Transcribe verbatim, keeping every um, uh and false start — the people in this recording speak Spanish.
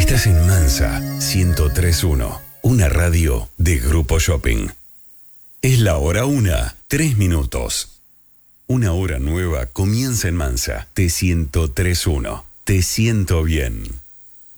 Estás en Mansa ciento tres punto uno, una radio de Grupo Shopping. Es la hora una, tres minutos. Una hora nueva comienza en Mansa, T ciento tres punto uno. Te siento bien.